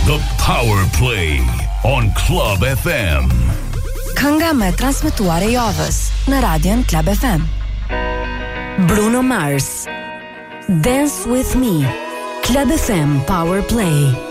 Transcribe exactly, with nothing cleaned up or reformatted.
The Power Play on Club F M. Kënga me transmetuar e javës në Radion Club F M. Bruno Mars, Dance With Me, Club F M Power Play.